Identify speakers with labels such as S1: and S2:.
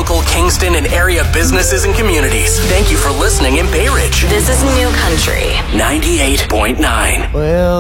S1: local Kingston and area businesses and communities. Thank you for listening in Bay Ridge.
S2: This is New Country
S1: 98.9.
S3: Well,